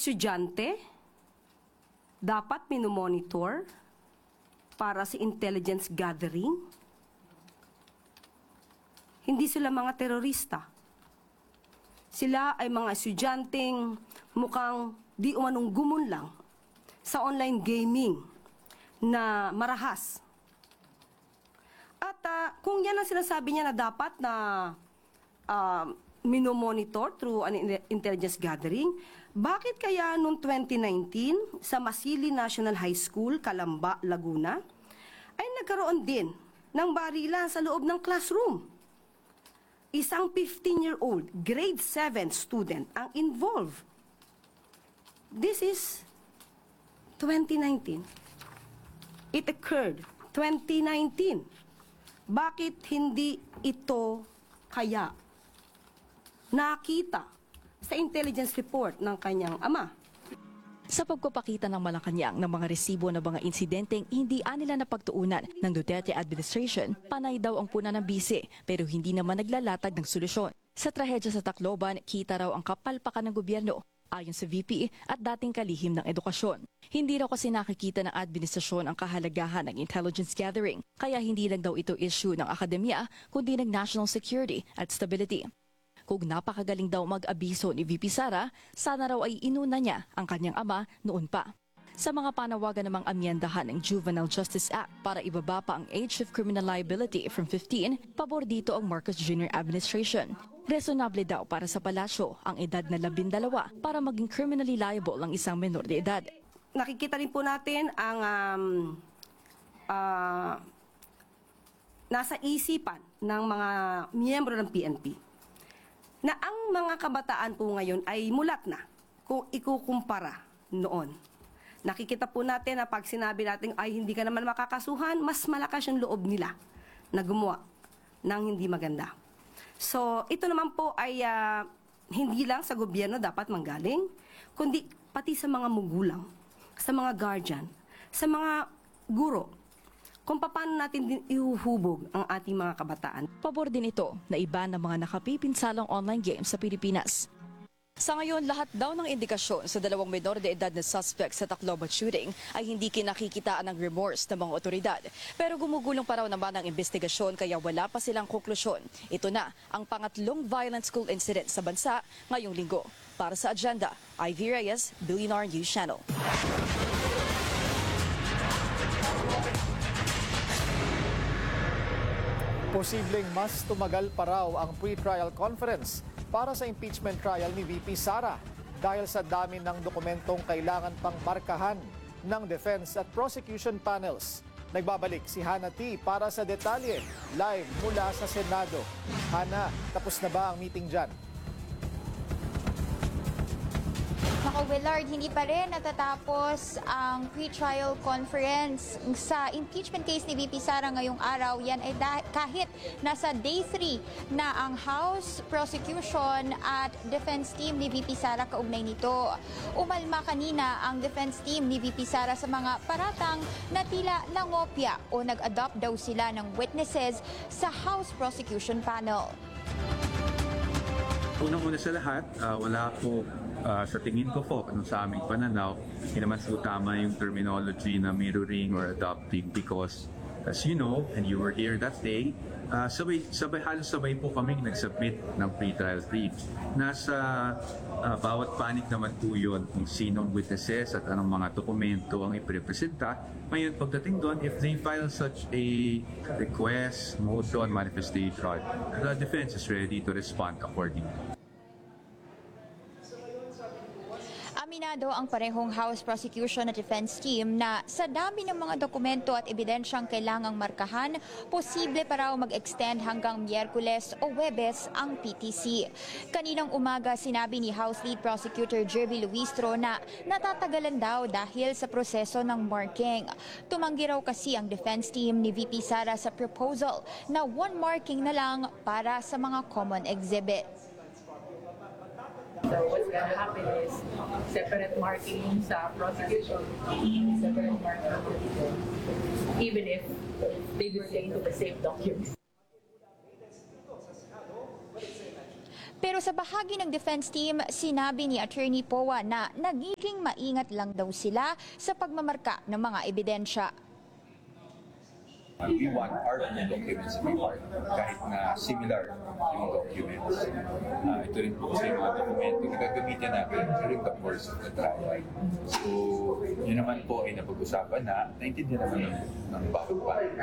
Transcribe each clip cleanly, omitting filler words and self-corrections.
estudyante dapat minomonitor para sa intelligence gathering. Hindi sila mga terorista. Sila ay mga estudyanteng mukhang di umanong gumunlang sa online gaming na marahas. At kung yan ang sinasabi niya na dapat na minomonitor through an intelligence gathering, bakit kaya noong 2019 sa Masili National High School, Calamba, Laguna, ay nagkaroon din ng barilan sa loob ng classroom? Isang 15-year-old, grade 7 student ang involved. This is 2019. It occurred 2019. Bakit hindi ito kaya nakita sa intelligence report ng kanyang ama? Sa pagpapakita ng Malacanang ng mga resibo ng mga insidenteng hindi nila napagtuunan ng Duterte administration, panay daw ang puna ng bise pero hindi naman naglalatag ng solusyon. Sa trahedya sa Tacloban, kita raw ang kapalpakan ng gobyerno ayon sa VP at dating kalihim ng edukasyon. Hindi raw kasi nakikita ng administrasyon ang kahalagahan ng intelligence gathering, kaya hindi lang daw ito issue ng akademya kundi ng national security at stability. Kung napakagaling daw mag-abiso ni VP Sara, sana raw ay inuna niya ang kanyang ama noon pa. Sa mga panawagan namang amyendahan ng Juvenile Justice Act para ibaba pa ang age of criminal liability from 15, pabor dito ang Marcos Jr. administration. Resonable daw para sa palasyo ang edad na 12 para maging criminally liable ang isang menor de edad. Nakikita rin po natin ang nasa isipan ng mga miyembro ng PNP na ang mga kabataan po ngayon ay mulat na kung ikukumpara noon. Nakikita po natin na pag sinabi natin ay hindi ka naman makakasuhan, mas malakas yung loob nila na gumawa ng hindi maganda. So ito naman po ay hindi lang sa gobyerno dapat manggaling, kundi pati sa mga magulang, sa mga guardian, sa mga guro, kung paano natin din ihuhubog ang ating mga kabataan. Pabor din ito na iba ng mga nakapipinsalang online games sa Pilipinas. Sa ngayon, lahat daw ng indikasyon sa dalawang menor de edad na suspect sa Tacloban shooting ay hindi kinakikitaan ng remorse ng mga otoridad. Pero gumugulong pa raw naman ang investigasyon kaya wala pa silang konklusyon. Ito na ang pangatlong violent school incident sa bansa ngayong linggo. Para sa Agenda, Ivy Reyes, Billionaire News Channel. Posibleng mas tumagal pa raw ang pre-trial conference para sa impeachment trial ni VP Sara dahil sa dami ng dokumentong kailangan pang markahan ng defense at prosecution panels. Nagbabalik si Hana T para sa detalye live mula sa Senado. Hana, tapos na ba ang meeting dyan? Nako, Willard, hindi pa rin natatapos ang pre-trial conference sa impeachment case ni VP Sara ngayong araw. Yan ay kahit nasa day 3 na ang House Prosecution at Defense Team ni VP Sara kaugnay nito. Umalma kanina ang defense team ni VP Sara sa mga paratang na tila nangopya o nag-adopt daw sila ng witnesses sa House Prosecution Panel. Unang-una sa lahat, wala po sa tingin ko po, sa aming pananaw, hindi naman po tama yung terminology na mirroring or adopting because as you know, and you were here that day, halos sabay po kaming nag-submit ng pre-trial brief. Nasa bawat panig naman po yun kung sinong witnesses at anong mga dokumento ang iprepresenta. Ngayon, pagdating doon, if they file such a request, motion, manifestation, the defense is ready to respond accordingly. Aminado ang parehong House Prosecution at Defense Team na sa dami ng mga dokumento at ebidensyang kailangang markahan, posible pa raw mag-extend hanggang Miyerkules o Huwebes ang PTC. Kaninang umaga, sinabi ni House Lead Prosecutor Jerby Luistro na natatagalan daw dahil sa proseso ng marking. Tumanggi raw kasi ang Defense Team ni VP Sara sa proposal na one marking na lang para sa mga common exhibit. So what's going to happen is separate marking sa prosecution, separate marking even if they pertain to the same documents. Pero sa bahagi ng defense team, sinabi ni Attorney Poa na nagiging maingat lang daw sila sa pagmamarka ng mga ebidensya. We want our documents to be part, kahit na similar yung documents. Ito rin po kasi yung mga dokumento na gagamitin natin during the course of the trial. So, yun naman po ay napag-usapan na, naintindihan naman ng bawat part.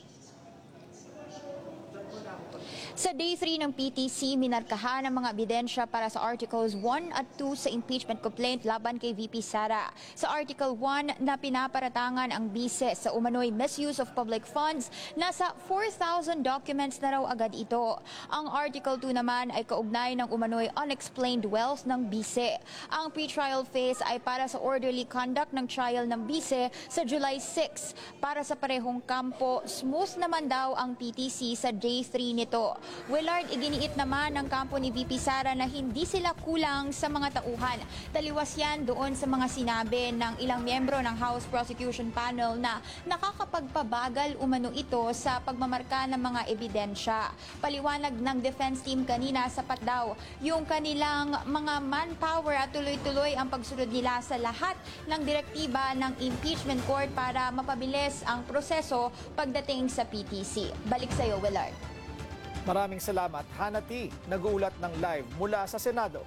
Sa Day 3 ng PTC, minarkahan ang mga ebidensya para sa Articles 1 at 2 sa impeachment complaint laban kay VP Sara. Sa Article 1 na pinaparatangan ang bise sa umano'y misuse of public funds, nasa 4,000 documents na raw agad ito. Ang Article 2 naman ay kaugnay ng umano'y unexplained wealth ng bise. Ang pretrial phase ay para sa orderly conduct ng trial ng bise sa July 6. Para sa parehong kampo, smooth naman daw ang PTC sa Day 3 nito. Willard, iginiit naman ng kampo ni VP Sara na hindi sila kulang sa mga tauhan. Taliwas yan doon sa mga sinabi ng ilang miyembro ng House Prosecution Panel na nakakapagpabagal umano ito sa pagmamarka ng mga ebidensya. Paliwanag ng defense team kanina, sapat daw yung kanilang mga manpower at tuloy-tuloy ang pagsunod nila sa lahat ng direktiba ng impeachment court para mapabilis ang proseso pagdating sa PTC. Balik sa iyo, Willard. Maraming salamat, Hannah T. Nag-uulat ng live mula sa Senado.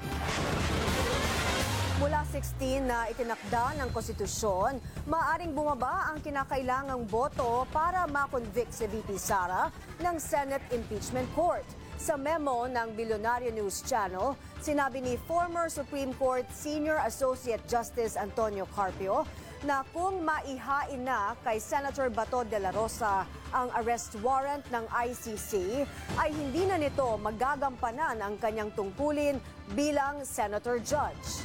Mula 16 na itinakda ng konstitusyon, maaaring bumaba ang kinakailangang boto para makonvict si VP Sara ng Senate Impeachment Court. Sa memo ng Billionaire News Channel, sinabi ni former Supreme Court Senior Associate Justice Antonio Carpio na kung maihain na kay Senator Bato de la Rosa ang arrest warrant ng ICC, ay hindi na nito magagampanan ang kanyang tungkulin bilang Senator Judge.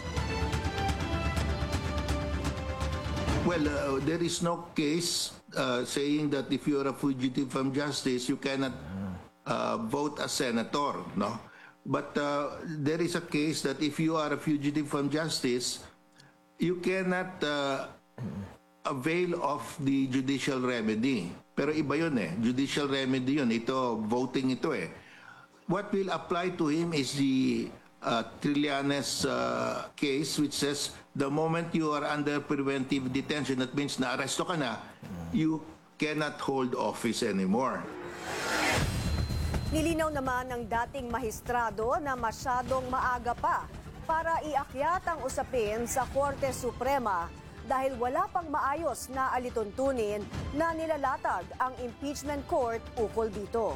Well, there is no case saying that if you are a fugitive from justice, you cannot vote as senator, no? But there is a case that if you are a fugitive from justice, you cannot avail of the judicial remedy. Pero iba yun judicial remedy yun. Ito, voting ito What will apply to him is the Trillanes case, which says the moment you are under preventive detention, that means na-aresto ka na, you cannot hold office anymore. Nilinaw naman ng dating mahistrado na masyadong maaga pa para iakyat ang usapin sa Korte Suprema dahil wala pang maayos na alituntunin na nilalatag ang impeachment court ukol dito.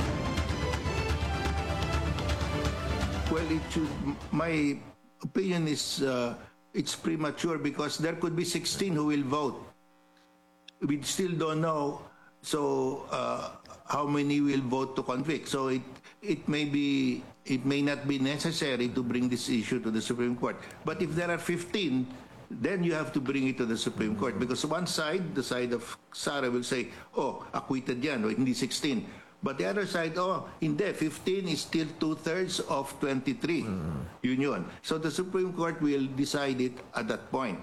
Well, my opinion is it's premature because there could be 16 who will vote. We still don't know how many will vote to convict. So it may not be necessary to bring this issue to the Supreme Court. But if there are 15, then you have to bring it to the Supreme Court because one side, the side of Sara, will say, oh, acquitted yan, o hindi 16. But the other side, oh, hindi, 15 is still 2/3 of 23. Yun yun. So the Supreme Court will decide it at that point.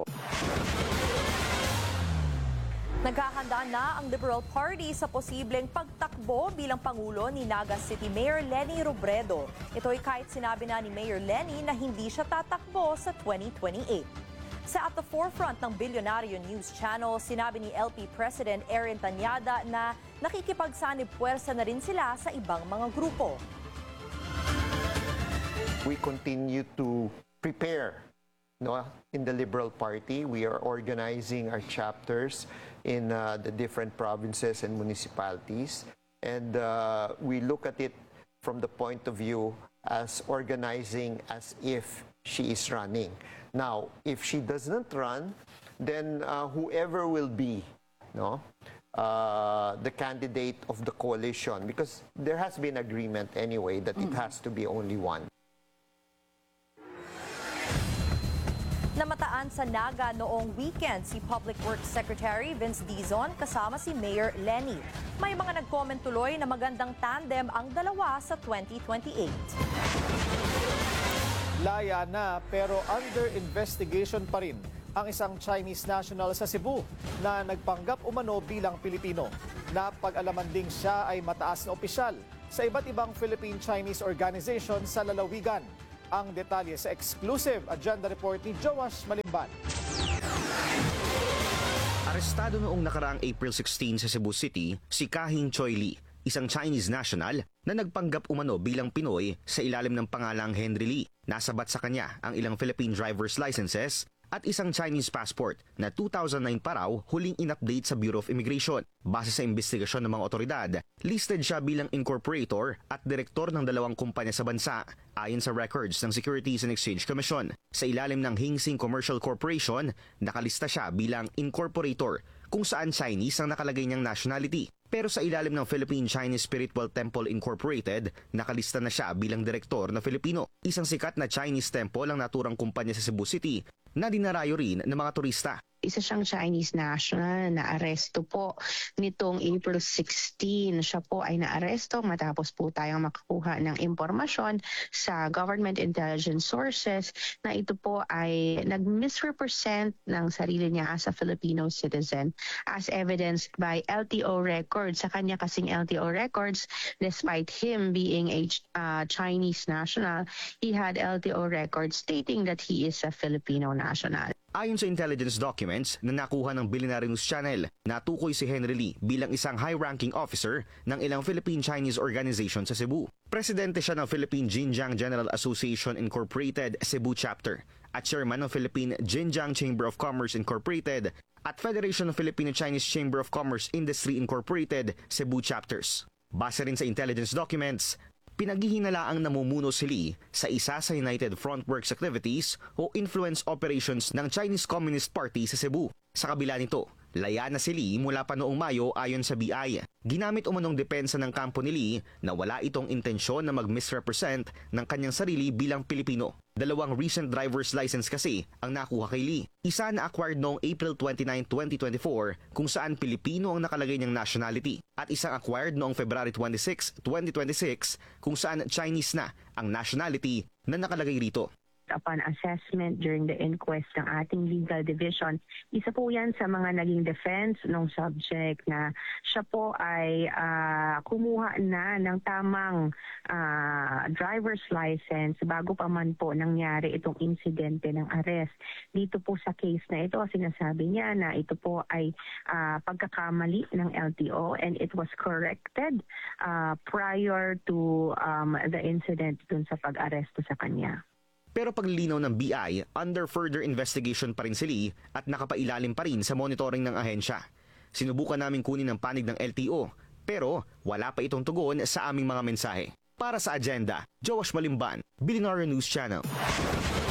Naghahanda na ang Liberal Party sa posibleng pagtakbo bilang Pangulo ni Naga City Mayor Leni Robredo. Ito'y kahit sinabi na ni Mayor Leni na hindi siya tatakbo sa 2028. Sa At the Forefront ng Billionaire News Channel, sinabi ni LP President Erin Tanyada na nakikipagsanib puwersa na rin sila sa ibang mga grupo. We continue to prepare. In the Liberal Party, we are organizing our chapters in the different provinces and municipalities. And we look at it from the point of view as organizing as if she is running. Now, if she does not run, then whoever will be the candidate of the coalition, because there has been agreement anyway that it has to be only one. Namataan sa Naga noong weekend si Public Works Secretary Vince Dizon kasama si Mayor Leni. May mga nag-comment tuloy na magandang tandem ang dalawa sa 2028. Laya na pero under investigation pa rin ang isang Chinese national sa Cebu na nagpanggap umano bilang Pilipino. Napag-alaman ding siya ay mataas na opisyal sa iba't ibang Philippine-Chinese organization sa lalawigan. Ang detalye sa exclusive agenda report ni Joash Malimban. Arestado noong nakaraang April 16 sa Cebu City si Kahing Choi Lee, isang Chinese national na nagpanggap umano bilang Pinoy sa ilalim ng pangalang Henry Lee. Nasabat sa kanya ang ilang Philippine driver's licenses at isang Chinese passport na 2009 pa raw huling in-update sa Bureau of Immigration. Base sa investigasyon ng mga otoridad, listed siya bilang incorporator at direktor ng 2 kumpanya sa bansa ayon sa records ng Securities and Exchange Commission. Sa ilalim ng Hing Sing Commercial Corporation, nakalista siya bilang incorporator kung saan Chinese ang nakalagay niyang nationality. Pero sa ilalim ng Philippine Chinese Spiritual Temple Incorporated, nakalista na siya bilang direktor na Filipino. Isang sikat na Chinese temple ang naturang kumpanya sa Cebu City na dinarayo rin ng mga turista. Isa siyang Chinese national na aresto po nitong April 16. Siya po ay naaresto matapos po tayong makakuha ng impormasyon sa government intelligence sources na ito po ay nag-misrepresent ng sarili niya as a Filipino citizen as evidenced by LTO records. Sa kanya kasing LTO records, despite him being a Chinese national, he had LTO records stating that he is a Filipino national. Ayon sa intelligence documents na nakuha ng Billionaire News Channel, natukoy si Henry Lee bilang isang high-ranking officer ng ilang Philippine-Chinese organization sa Cebu. Presidente siya ng Philippine Jinjiang General Association Incorporated Cebu Chapter at chairman ng Philippine Jinjiang Chamber of Commerce Incorporated at Federation of Filipino-Chinese Chamber of Commerce Industry Incorporated Cebu Chapters. Base rin sa intelligence documents, pinaghihinalaang namumuno si Lee sa isa sa United Front Works Activities o influence operations ng Chinese Communist Party sa Cebu. Sa kabila nito, laya na si Lee mula pa noong Mayo ayon sa BI. Ginamit umanong depensa ng kampo ni Lee na wala itong intensyon na mag-misrepresent ng kanyang sarili bilang Pilipino. 2 recent driver's license kasi ang nakuha kay Lee. Isa na acquired noong April 29, 2024 kung saan Pilipino ang nakalagay niyang nationality at isang acquired noong February 26, 2026 kung saan Chinese na ang nationality na nakalagay rito. Upon assessment during the inquest ng ating legal division, isa po yan sa mga naging defense ng subject na siya po ay kumuha na ng tamang driver's license bago pa man po nangyari itong insidente ng arrest. Dito po sa case na ito, sinasabi niya na ito po ay pagkakamali ng LTO and it was corrected prior to the incident dun sa pag-aresto sa kanya. Pero paglilinaw ng BI, under further investigation pa rin si Lee at nakapailalim pa rin sa monitoring ng ahensya. Sinubukan namin kunin ang panig ng LTO, pero wala pa itong tugon sa aming mga mensahe. Para sa agenda, Joash Malimban, Billionaire News Channel.